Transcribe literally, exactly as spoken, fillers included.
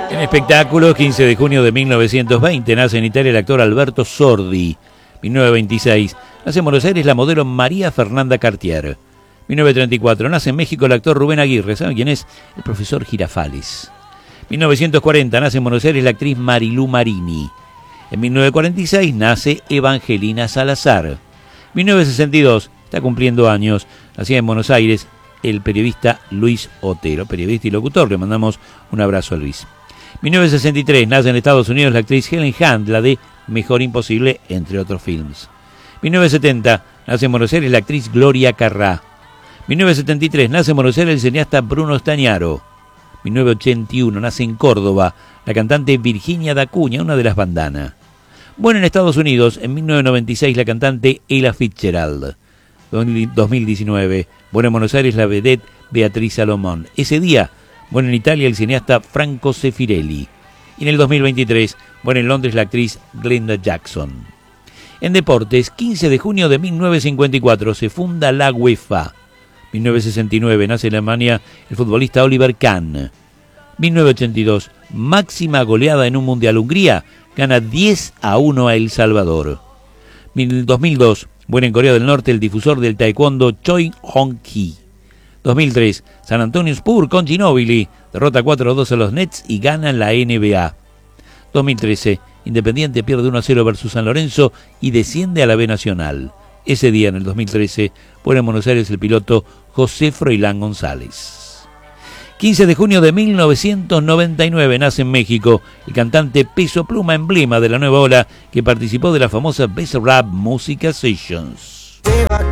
En espectáculos, quince de junio de mil novecientos veinte, nace en Italia el actor Alberto Sordi. mil novecientos veintiséis, nace en Buenos Aires la modelo María Fernanda Cartier. mil novecientos treinta y cuatro, nace en México el actor Rubén Aguirre. ¿Saben quién es? El profesor Girafales. mil novecientos cuarenta, nace en Buenos Aires la actriz Marilú Marini. En mil novecientos cuarenta y seis, nace Evangelina Salazar. mil novecientos sesenta y dos, está cumpliendo años, nacía en Buenos Aires el periodista Luis Otero, periodista y locutor. Le mandamos un abrazo a Luis. mil novecientos sesenta y tres, nace en Estados Unidos la actriz Helen Hunt, la de Mejor Imposible, entre otros films. mil novecientos setenta, nace en Buenos Aires la actriz Gloria Carrá. mil novecientos setenta y tres, nace en Buenos Aires el cineasta Bruno Estañaro. mil novecientos ochenta y uno, nace en Córdoba la cantante Virginia Dacuña, una de las bandanas. Bueno, en Estados Unidos, en mil novecientos noventa y seis, la cantante Ella Fitzgerald. dos mil diecinueve, bueno, en Buenos Aires la vedette Beatriz Salomón. Ese día, bueno, en Italia el cineasta Franco Sefirelli. Y en el dos mil veintitrés, bueno, en Londres la actriz Glenda Jackson. En deportes, quince de junio de mil novecientos cincuenta y cuatro se funda la UEFA. mil novecientos sesenta y nueve, nace en Alemania el futbolista Oliver Kahn. mil novecientos ochenta y dos, máxima goleada en un mundial. Hungría gana diez a uno a El Salvador. dos mil dos, bueno, en Corea del Norte el difusor del taekwondo Choi Hong-ki. dos mil tres, San Antonio Spurs con Ginóbili derrota cuatro a dos a los Nets y gana la N B A. dos mil trece, Independiente pierde uno a cero versus San Lorenzo y desciende a la B Nacional. Ese día, en el dos mil trece, bueno, en Buenos Aires el piloto José Froilán González. quince de junio de mil novecientos noventa y nueve, nace en México el cantante Peso Pluma, emblema de la nueva ola que participó de la famosa Best Rap Música Sessions.